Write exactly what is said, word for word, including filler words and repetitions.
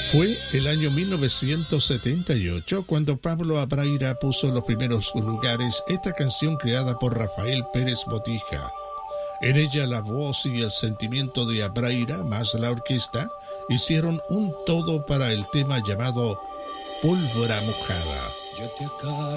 Fue el año mil novecientos setenta y ocho cuando Pablo Abraira puso en los primeros lugares esta canción creada por Rafael Pérez Botija. En ella la voz y el sentimiento de Abraira más la orquesta hicieron un todo para el tema llamado Pólvora Mojada. Yo te